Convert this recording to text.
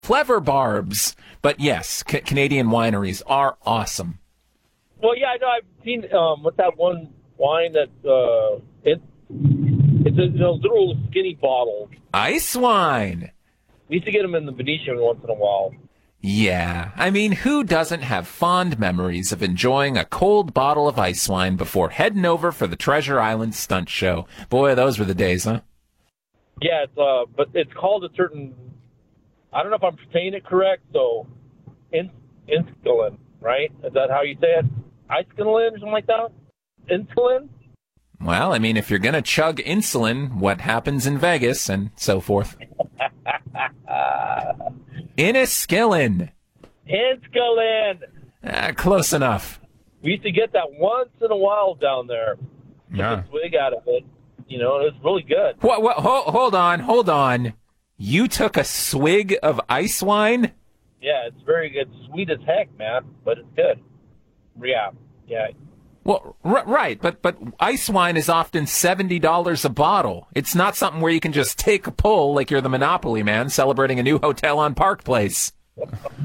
Clever Barbs. But yes, Canadian wineries are awesome. Well, yeah, I know. I've seen what's that one wine that it's a little skinny bottle. Ice wine. We used to get them in the Venetian once in a while. Yeah, I mean, who doesn't have fond memories of enjoying a cold bottle of ice wine before heading over for the Treasure Island stunt show? Boy, those were the days, huh? Yeah, but it's called a certain, I don't know if I'm saying it correct, so Insulin, right? Is that how you say it? Insulin or something like that? Insulin? Well, I mean, if you're going to chug insulin, what happens in Vegas and so forth? Inniskillin. Insulin. Close enough. We used to get that once in a while down there. Yeah. Took a swig out of it. You know, it was really good. What, hold on. You took a swig of ice wine? Yeah, it's very good. Sweet as heck, man, but it's good. Yeah. Well, right, but ice wine is often $70 a bottle. It's not something where you can just take a pull like you're the Monopoly man celebrating a new hotel on Park Place.